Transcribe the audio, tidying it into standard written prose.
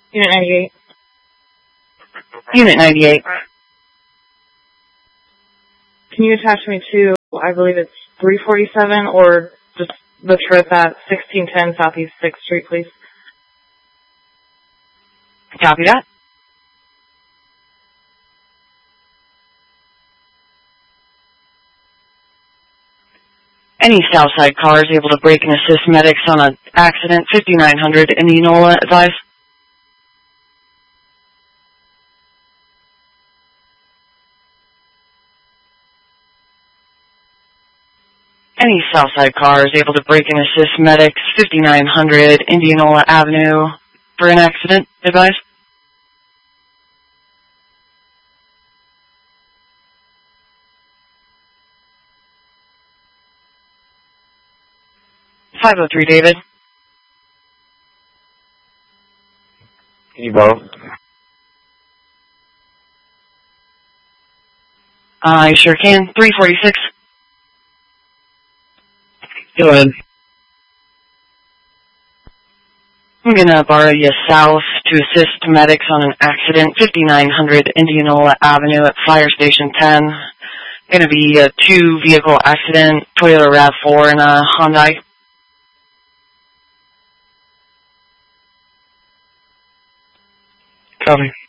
Unit 98. Unit 98. Can you attach me to, I believe it's 347, or just the trip at 1610 Southeast 6th Street, please? Copy that. Any Southside car is able to brake and assist medics on an accident. 5900 Indianola, advise. Any Southside car is able to brake and assist medics. 5900 Indianola Avenue for an accident, advise. .503 David. Can you both? I sure can. 346. Go ahead. I'm going to borrow you south to assist medics on an accident. 5900 Indianola Avenue at Fire Station 10. Going to be a two-vehicle accident, Toyota RAV4 and a Hyundai. Copy.